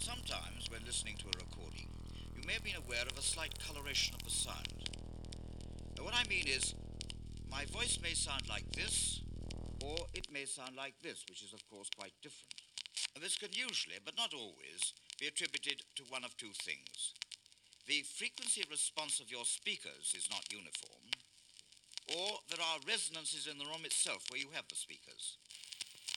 Sometimes, when listening to a recording, you may have been aware of a slight coloration of the sound. Now, what I mean is, my voice may sound like this, or it may sound like this, which is, of course, quite different. And this can usually, but not always, be attributed to one of two things. The frequency response of your speakers is not uniform, or there are resonances in the room itself where you have the speakers.